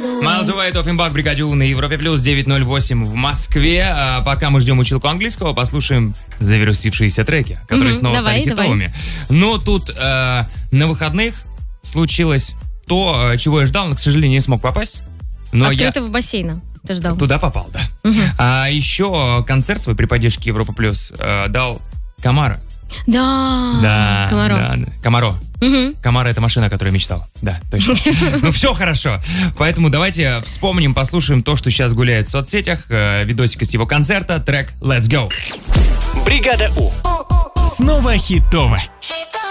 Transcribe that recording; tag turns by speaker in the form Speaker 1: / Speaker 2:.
Speaker 1: Miles Away, Offenbach, Бригадю на Европе Плюс, 9:08 в Москве. А пока мы ждем училку английского, послушаем завирусившиеся треки, которые снова стали хитовыми. Но тут на выходных случилось то, чего я ждал, но, к сожалению, не смог попасть. Но
Speaker 2: Открытого бассейна ты ждал?
Speaker 1: Туда попал, да. А еще концерт свой при поддержке Европа Плюс дал Камаро.
Speaker 2: Да,
Speaker 1: Камаро. Камаро — это машина, о которой я мечтал. Да, точно. Ну все хорошо. Поэтому давайте вспомним, послушаем то, что сейчас гуляет в соцсетях. Видосик из его концерта, трек «Let's Go».
Speaker 3: Бригада У. Снова хитово.